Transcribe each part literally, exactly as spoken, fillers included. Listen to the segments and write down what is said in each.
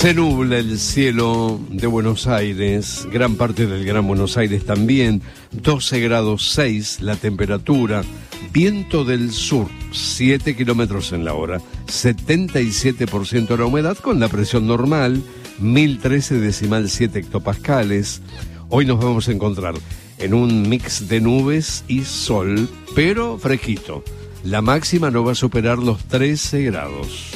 Se nubla el cielo de Buenos Aires, gran parte del Gran Buenos Aires también, doce grados seis la temperatura, viento del sur, siete kilómetros en la hora, setenta y siete por ciento la humedad con la presión normal, mil trece decimal siete hectopascales. Hoy nos vamos a encontrar en un mix de nubes y sol, pero fresquito. La máxima no va a superar los trece grados.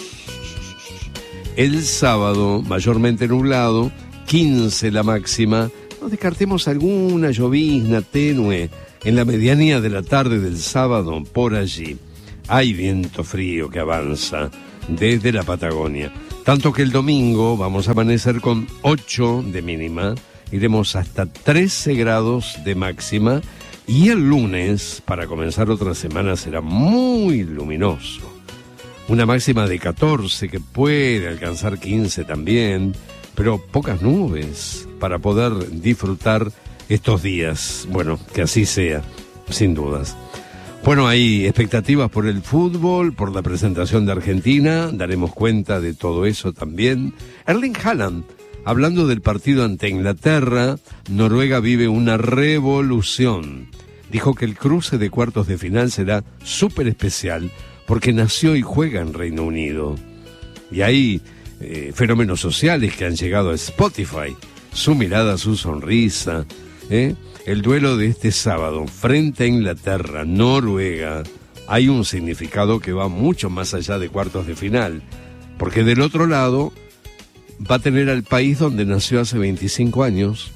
El sábado, mayormente nublado, quince la máxima. No descartemos alguna llovizna tenue en la medianía de la tarde del sábado por allí. Hay viento frío que avanza desde la Patagonia. Tanto que el domingo vamos a amanecer con ocho de mínima, iremos hasta trece grados de máxima y el lunes, para comenzar otra semana, será muy luminoso. Una máxima de catorce que puede alcanzar quince también, pero pocas nubes para poder disfrutar estos días. Bueno, que así sea, sin dudas. Bueno, hay expectativas por el fútbol, por la presentación de Argentina, daremos cuenta de todo eso también. Erling Haaland, hablando del partido ante Inglaterra, Noruega vive una revolución. Dijo que el cruce de cuartos de final será súper especial, porque nació y juega en Reino Unido. Y hay eh, fenómenos sociales que han llegado a Spotify. Su mirada, su sonrisa. ¿eh? El duelo de este sábado frente a Inglaterra, Noruega, hay un significado que va mucho más allá de cuartos de final. Porque del otro lado va a tener al país donde nació hace veinticinco años,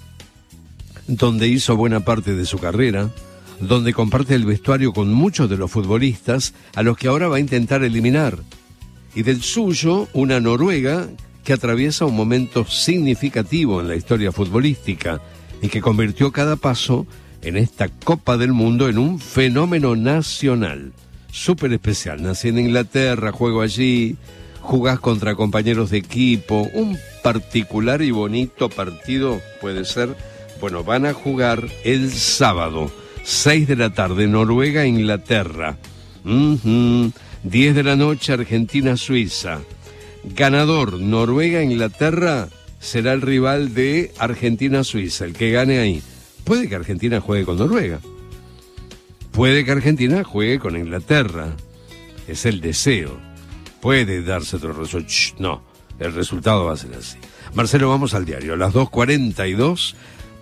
donde hizo buena parte de su carrera, donde comparte el vestuario con muchos de los futbolistas a los que ahora va a intentar eliminar. Y del suyo, una Noruega que atraviesa un momento significativo en la historia futbolística y que convirtió cada paso en esta Copa del Mundo en un fenómeno nacional. Súper especial. Nací en Inglaterra, juego allí, jugás contra compañeros de equipo, un particular y bonito partido puede ser. Bueno, van a jugar el sábado. seis de la tarde, Noruega, Inglaterra. Uh-huh. diez de la noche, Argentina, Suiza. Ganador, Noruega, Inglaterra, será el rival de Argentina, Suiza. El que gane ahí. Puede que Argentina juegue con Noruega. Puede que Argentina juegue con Inglaterra. Es el deseo. Puede darse otro resultado. No, el resultado va a ser así. Marcelo, vamos al diario. A las dos cuarenta y dos...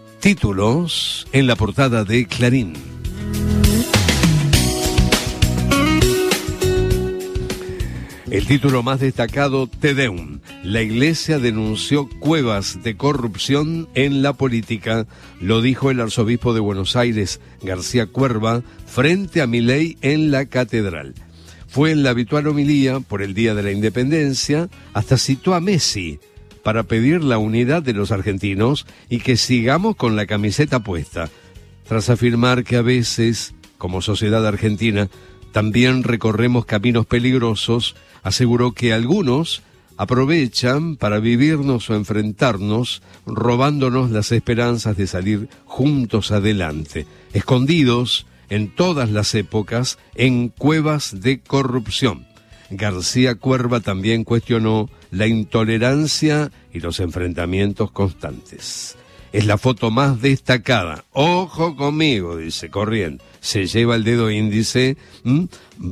títulos en la portada de Clarín. El título más destacado, Te Deum. La Iglesia denunció cuevas de corrupción en la política. Lo dijo el arzobispo de Buenos Aires, García Cuerva, frente a Milei en la catedral. Fue en la habitual homilía por el Día de la Independencia, hasta citó a Messi para pedir la unidad de los argentinos y que sigamos con la camiseta puesta, tras afirmar que a veces, como sociedad argentina, también recorremos caminos peligrosos. Aseguró que algunos aprovechan para vivirnos o enfrentarnos, robándonos las esperanzas de salir juntos adelante, escondidos en todas las épocas en cuevas de corrupción. García Cuerva también cuestionó la intolerancia y los enfrentamientos constantes. Es la foto más destacada. Ojo conmigo, dice, corriendo. Se lleva el dedo índice ¿m?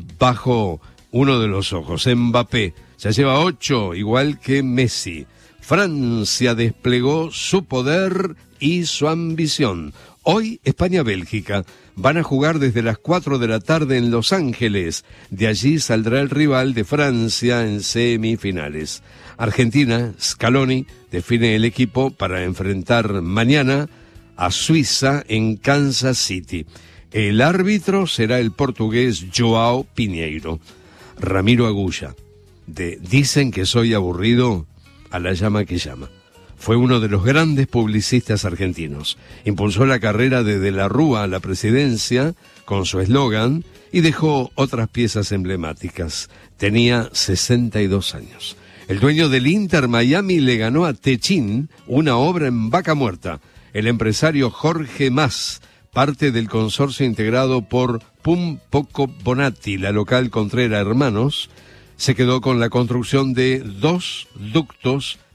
bajo uno de los ojos. Mbappé se lleva ocho, igual que Messi. Francia desplegó su poder y su ambición. Hoy España-Bélgica van a jugar desde las cuatro de la tarde en Los Ángeles. De allí saldrá el rival de Francia en semifinales. Argentina, Scaloni, define el equipo para enfrentar mañana a Suiza en Kansas City. El árbitro será el portugués João Pinheiro. Ramiro Agulla, de Dicen que soy aburrido, a la llama que llama. Fue uno de los grandes publicistas argentinos. Impulsó la carrera de De la Rúa a la presidencia con su eslogan y dejó otras piezas emblemáticas. Tenía sesenta y dos años. El dueño del Inter Miami le ganó a Techín una obra en Vaca Muerta. El empresario Jorge Mas, parte del consorcio integrado por Pum Poco Bonatti, la local Contrera Hermanos, se quedó con la construcción de dos ductos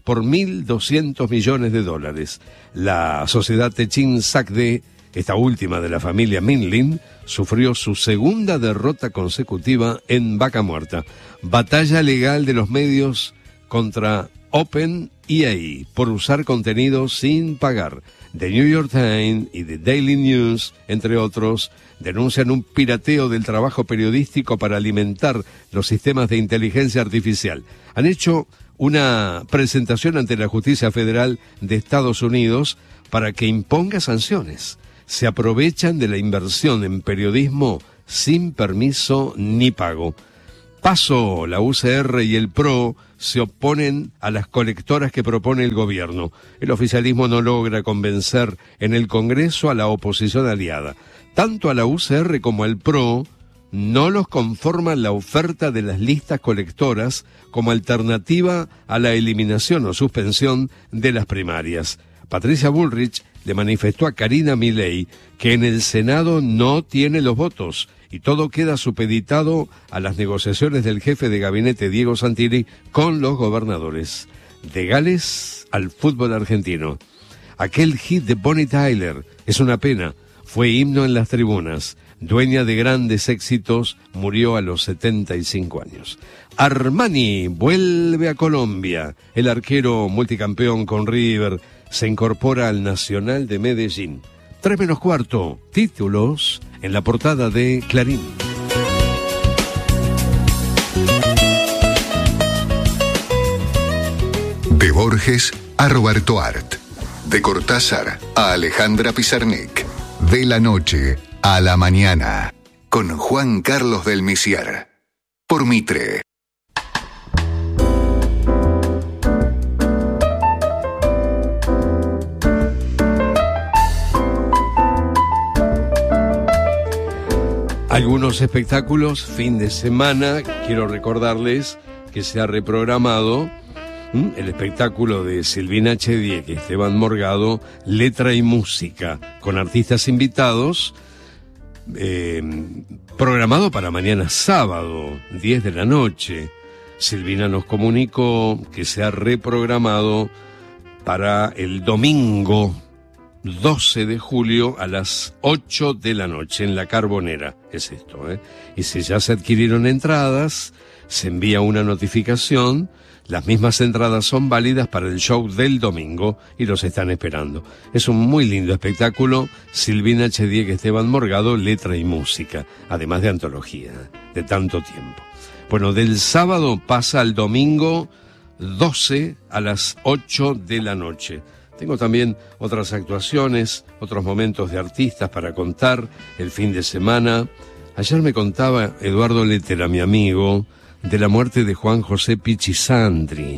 por mil doscientos millones de dólares. La sociedad Techin Sacde, esta última de la familia Minlin, sufrió su segunda derrota consecutiva en vaca muerta. Batalla legal de los medios contra OpenAI por usar contenido sin pagar. The New York Times y The Daily News, entre otros, denuncian un pirateo del trabajo periodístico para alimentar los sistemas de inteligencia artificial. Han hecho una presentación ante la Justicia Federal de Estados Unidos para que imponga sanciones. Se aprovechan de la inversión en periodismo sin permiso ni pago. PASO, la U C R y el PRO se oponen a las colectoras que propone el gobierno. El oficialismo no logra convencer en el Congreso a la oposición aliada. Tanto a la U C R como al PRO no los conforma la oferta de las listas colectoras como alternativa a la eliminación o suspensión de las primarias. Patricia Bullrich le manifestó a Karina Milei que en el Senado no tiene los votos y todo queda supeditado a las negociaciones del jefe de gabinete Diego Santilli con los gobernadores. De Gales al fútbol argentino. Aquel hit de Bonnie Tyler, es una pena, fue himno en las tribunas. Dueña de grandes éxitos, murió a los setenta y cinco años. Armani vuelve a Colombia. El arquero multicampeón con River se incorpora al Nacional de Medellín. Tres menos cuarto, títulos en la portada de Clarín. De Borges a Roberto Art. De Cortázar a Alejandra Pizarnik. De la noche a la mañana. Con Juan Carlos del Misiar. Por Mitre. Algunos espectáculos, fin de semana, quiero recordarles que se ha reprogramado ¿m? el espectáculo de Silvina Chediek y Esteban Morgado, Letra y Música, con artistas invitados, eh, programado para mañana sábado, diez de la noche. Silvina nos comunicó que se ha reprogramado para el domingo doce de julio a las ocho de la noche en La Carbonera, es esto, ¿eh? Y si ya se adquirieron entradas, se envía una notificación, las mismas entradas son válidas para el show del domingo y los están esperando. Es un muy lindo espectáculo, Silvina Chediek, Esteban Morgado, Letra y Música, además de antología, de tanto tiempo. Bueno, del sábado pasa al domingo doce a las ocho de la noche. Tengo también otras actuaciones, otros momentos de artistas para contar el fin de semana. Ayer me contaba Eduardo Letera, mi amigo, de la muerte de Juan José Pichi Sandri.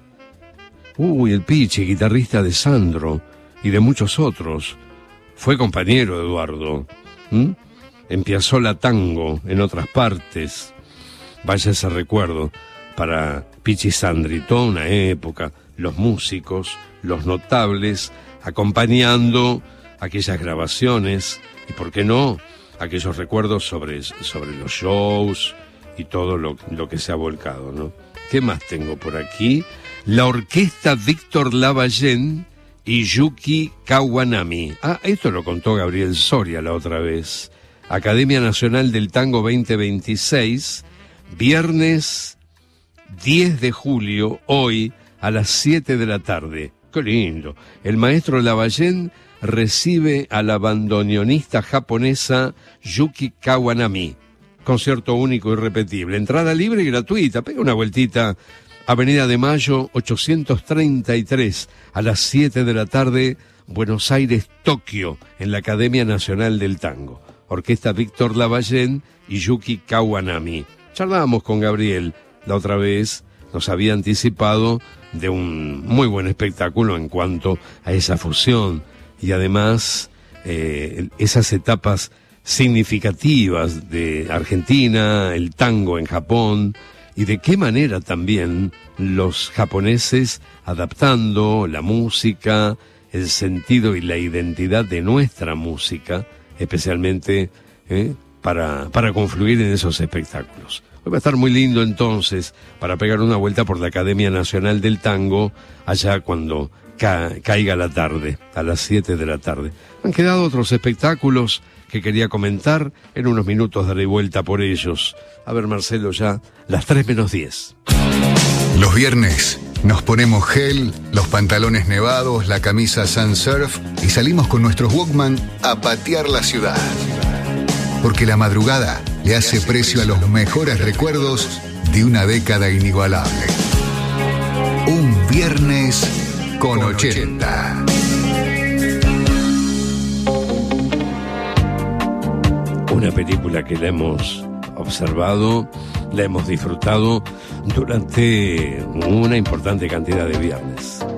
Uy, el Pichi, guitarrista de Sandro y de muchos otros. Fue compañero de Eduardo. ¿Mm? Empiezó la tango en otras partes. Vaya ese recuerdo para Pichi Sandri, toda una época, los músicos, los notables, acompañando aquellas grabaciones y, ¿por qué no?, aquellos recuerdos sobre, sobre los shows y todo lo, lo que se ha volcado, ¿no? ¿Qué más tengo por aquí? La orquesta Víctor Lavallén y Yuki Kawanami. Ah, esto lo contó Gabriel Soria la otra vez. Academia Nacional del Tango veinte veintiséis, viernes diez de julio, hoy, a las siete de la tarde. ¡Qué lindo! El maestro Lavallén recibe a la bandoneonista japonesa Yuki Kawanami. Concierto único y irrepetible. Entrada libre y gratuita. Pega una vueltita. Avenida de Mayo, ochocientos treinta y tres, a las siete de la tarde, Buenos Aires, Tokio, en la Academia Nacional del Tango. Orquesta Víctor Lavallén y Yuki Kawanami. Charlábamos con Gabriel la otra vez. Nos había anticipado de un muy buen espectáculo en cuanto a esa fusión y además eh, esas etapas significativas de Argentina, el tango en Japón y de qué manera también los japoneses adaptando la música, el sentido y la identidad de nuestra música, especialmente eh, para, para confluir en esos espectáculos. Hoy va a estar muy lindo entonces para pegar una vuelta por la Academia Nacional del Tango, allá cuando ca- caiga la tarde, a las siete de la tarde. Han quedado otros espectáculos que quería comentar, en unos minutos daré vuelta por ellos. A ver, Marcelo, ya las tres menos diez. Los viernes nos ponemos gel, los pantalones nevados, la camisa Sun Surf y salimos con nuestros Walkman a patear la ciudad. Porque la madrugada le hace precio a los mejores recuerdos de una década inigualable. Un viernes con ochenta. Una película que la hemos observado, la hemos disfrutado durante una importante cantidad de viernes.